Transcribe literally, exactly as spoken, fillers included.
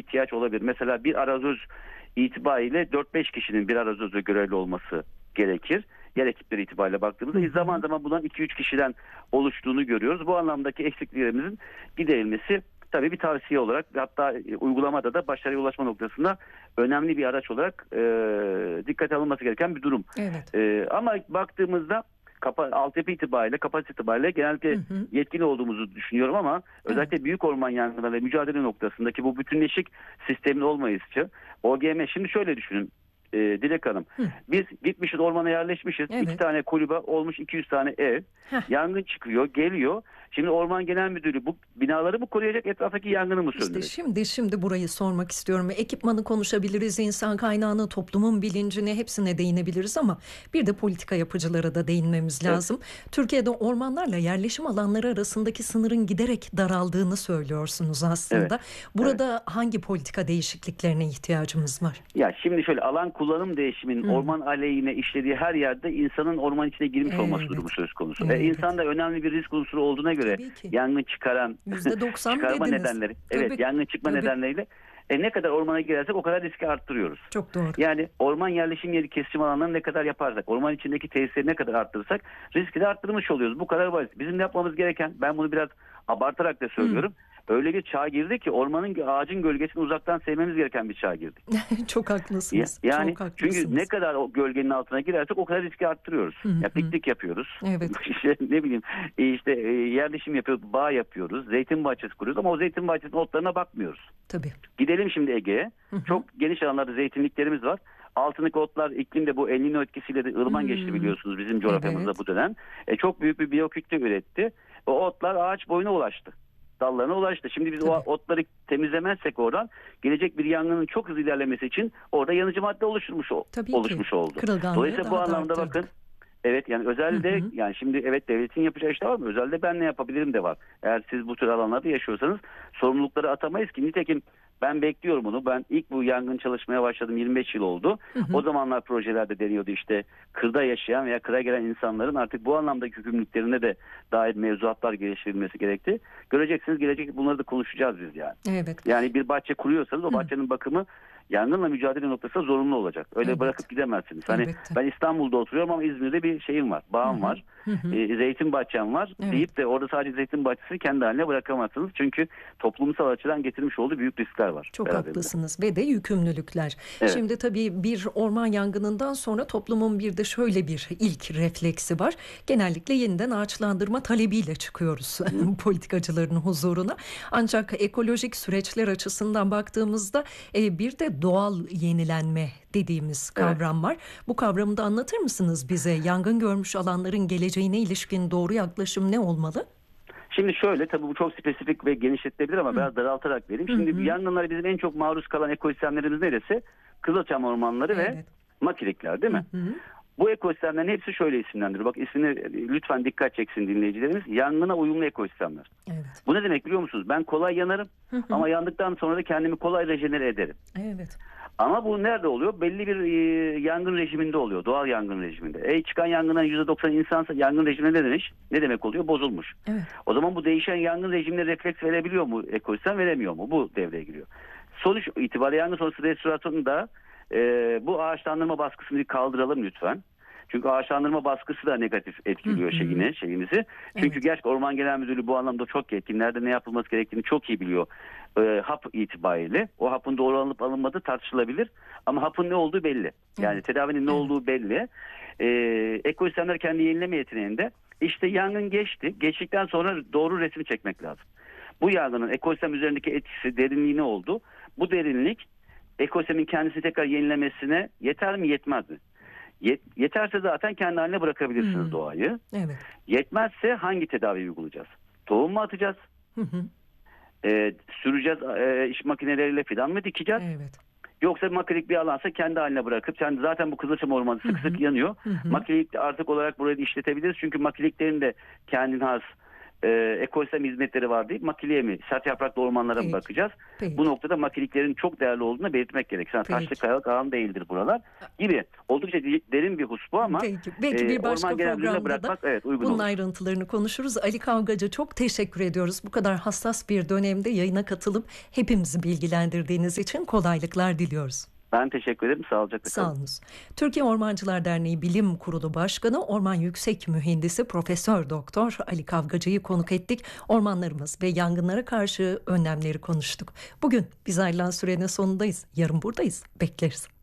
ihtiyaç olabilir. Mesela bir arazöz itibariyle dört beş kişinin bir arazözde görevli olması gerekir. Yer ekipleri itibariyle baktığımızda hı hı. zaman zaman bundan iki üç kişiden oluştuğunu görüyoruz. Bu anlamdaki eksikliklerimizin giderilmesi tabii bir tavsiye olarak, hatta uygulamada da başarıya ulaşma noktasında önemli bir araç olarak e, dikkate alınması gereken bir durum. Evet. E, ama baktığımızda Kapa, altyapı itibariyle, kapasite itibariyle genellikle hı hı. yetkili olduğumuzu düşünüyorum ama özellikle evet. büyük orman yangınlarıyla mücadele noktasındaki bu bütünleşik sistemin olmayışı, O G M, şimdi şöyle düşünün e, Dilek Hanım, hı. biz gitmişiz ormana yerleşmişiz, evet. iki tane kulübe olmuş, iki yüz tane ev, Heh. yangın çıkıyor, geliyor. Şimdi Orman Genel Müdürü bu binaları mı koruyacak, etraftaki yangını mı söndürecek? İşte şimdi şimdi burayı sormak istiyorum. Ekipmanı konuşabiliriz, insan kaynağını, toplumun bilincini, hepsine değinebiliriz ama bir de politika yapıcılara da değinmemiz lazım. Evet. Türkiye'de ormanlarla yerleşim alanları arasındaki sınırın giderek daraldığını söylüyorsunuz aslında. Evet. Burada evet. hangi politika değişikliklerine ihtiyacımız var? Ya şimdi şöyle, alan kullanım değişiminin hmm. orman aleyhine işlediği her yerde insanın orman içine girmiş evet. olması durumu söz konusu. Evet. E, insan da önemli bir risk unsuru olduğuna göre yangın çıkaran, yüzde doksan çıkarma dediniz. nedenleri, Tabii, evet yangın çıkma tabii. nedenleriyle e, ne kadar ormana girersek o kadar riski arttırıyoruz. Çok doğru. Yani orman yerleşim yeri, kesişim alanlarını ne kadar yaparsak, orman içindeki tesisleri ne kadar arttırırsak riski de arttırmış oluyoruz. Bu kadar basit. Bizim yapmamız gereken, ben bunu biraz abartarak da söylüyorum. Hmm. Öyle bir çağ girdi ki ormanın, ağacın gölgesini uzaktan sevmemiz gereken bir çağ girdik. Çok haklısınız. Ya, yani Çok haklısınız. Çünkü ne kadar o gölgenin altına girersek o kadar riski arttırıyoruz. Hı hı. Ya piknik yapıyoruz. Evet. İşte ne bileyim işte yerleşim yapıyoruz, bağ yapıyoruz, zeytin bahçesi kuruyoruz ama o zeytin bahçesinin otlarına bakmıyoruz. Tabii. Gidelim şimdi Ege'ye. Çok geniş alanlarda zeytinliklerimiz var. Altındaki otlar iklimde bu El Niño etkisiyle de ılıman hmm. geçti biliyorsunuz bizim coğrafyamızda evet. bu dönem. E, çok büyük bir biyokütle üretti. O otlar ağaç boyuna ulaştı. Dallarına ulaştı. Şimdi biz Tabii. o otları temizlemezsek oradan, gelecek bir yangının çok hızlı ilerlemesi için orada yanıcı madde oluşturmuş oluşmuş oldu. Dolayısıyla bu anlamda bakın, evet yani özelde, hı hı. yani şimdi evet devletin yapacağı işte var mı? Özelde ben ne yapabilirim de var. Eğer siz bu tür alanlarda yaşıyorsanız sorumlulukları atamayız ki. Nitekim ben bekliyorum bunu. Ben ilk bu yangın çalışmaya başladım, yirmi beş yıl oldu. Hı hı. O zamanlar projelerde deniyordu işte kırda yaşayan veya kıra gelen insanların artık bu anlamdaki yükümlülüklerine de dair mevzuatlar geliştirilmesi gerekti. Göreceksiniz, gelecek bunları da konuşacağız biz yani. Evet. Yani bir bahçe kuruyorsanız o bahçenin hı. bakımı yangınla mücadele noktasında zorunlu olacak. Öyle evet. bırakıp gidemezsiniz. Hani Elbette. ben İstanbul'da oturuyorum ama İzmir'de bir şeyim var, bağım hı hı. var, hı hı. E, zeytin bahçem var evet. deyip de orada sadece zeytin bahçesini kendi haline bırakamazsınız. Çünkü toplumsal açıdan getirmiş olduğu büyük riskler var. Çok haklısınız ve de yükümlülükler. Evet. Şimdi tabii bir orman yangınından sonra toplumun bir de şöyle bir ilk refleksi var. Genellikle yeniden ağaçlandırma talebiyle çıkıyoruz politikacıların huzuruna. Ancak ekolojik süreçler açısından baktığımızda e, bir de doğal yenilenme dediğimiz kavram evet. var. Bu kavramı da anlatır mısınız bize? Yangın görmüş alanların geleceğine ilişkin doğru yaklaşım ne olmalı? Şimdi şöyle, tabii bu çok spesifik ve genişletilebilir ama Hı. biraz daraltarak vereyim. Şimdi Hı-hı. yangınlara bizim en çok maruz kalan ekosistemlerimiz neresi? Kızılçam ormanları evet. ve makilikler değil mi? Hı-hı. Bu ekosistemlerin hepsi şöyle isimlendiriyor. Bak ismini lütfen dikkat çeksin dinleyicilerimiz. Yangına uyumlu ekosistemler. Evet. Bu ne demek biliyor musunuz? Ben kolay yanarım Hı-hı. ama yandıktan sonra da kendimi kolay rejenere ederim. Evet. Ama bu nerede oluyor? Belli bir e, yangın rejiminde oluyor. Doğal yangın rejiminde. E, çıkan yangından yüzde doksan insansa yangın rejimine ne demiş? Ne demek oluyor? Bozulmuş. Evet. O zaman bu değişen yangın rejimine refleks verebiliyor mu ekosistem, veremiyor mu? Bu devreye giriyor. Sonuç itibariyle yangın sonrası restorasyonunda e, bu ağaçlandırma baskısını kaldıralım lütfen. Çünkü ağaçlandırma baskısı da negatif etkiliyor şeyini, şeyimizi. Çünkü evet. gerçekten Orman Genel Müdürlüğü bu anlamda çok yetkin. Nerede ne yapılması gerektiğini çok iyi biliyor. E, hap itibariyle. O hapın doğru alınıp alınmadığı tartışılabilir. Ama hapın ne olduğu belli. Yani evet. tedavinin ne evet. olduğu belli. E, ekosistemler kendi yenileme yeteneğinde. İşte yangın geçti. Geçtikten sonra doğru resmi çekmek lazım. Bu yangının ekosistem üzerindeki etkisi, derinliği ne oldu? Bu derinlik ekosistemin kendisini tekrar yenilemesine yeter mi, yetmez mi? Yet, yeterse zaten kendi haline bırakabilirsiniz hmm. doğayı. Evet. Yetmezse hangi tedavi uygulayacağız? Tohum mu atacağız? Hı hı. Ee, süreceğiz e, iş makineleriyle fidan mı dikeceğiz? Evet. Yoksa makinelik bir alansa kendi haline bırakıp, yani zaten bu Kızılçam ormanı sık hı hı. sık yanıyor. Hı hı. Makinelik artık olarak burayı da işletebiliriz. Çünkü makineliklerin de kendine has e, ekosistem hizmetleri var deyip makiliye mi, sert yapraklı ormanlara mı bakacağız? Peki. Bu noktada makiliklerin çok değerli olduğunu belirtmek gerek. Yani taşlı kayalık alan değildir buralar gibi. Oldukça derin bir husus bu ama Peki. Belki bir başka programda bırakmak, da evet, uygun bunun olur. ayrıntılarını konuşuruz. Ali Kavgacı, çok teşekkür ediyoruz. Bu kadar hassas bir dönemde yayına katılıp hepimizi bilgilendirdiğiniz için kolaylıklar diliyoruz. Ben teşekkür ederim. Sağlıcakla kalın. Sağ olunuz. Türkiye Ormancılar Derneği Bilim Kurulu Başkanı, Orman Yüksek Mühendisi Profesör Doktor Ali Kavgacı'yı konuk ettik. Ormanlarımız ve yangınlara karşı önlemleri konuştuk. Bugün biz ayrılan sürenin sonundayız. Yarın buradayız. Bekleriz.